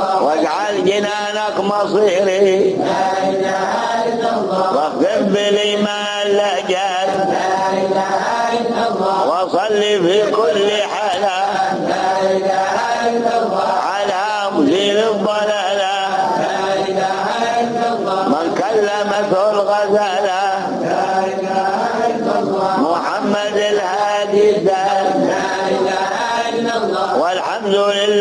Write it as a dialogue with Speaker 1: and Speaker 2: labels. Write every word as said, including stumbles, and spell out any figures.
Speaker 1: واجعل جنانك مصيري واختم بالإيمان لأجل وصلي في كل حالة على مزيل الضلالة من كلمته الغزالة محمد الهادي الدال والحمد لله.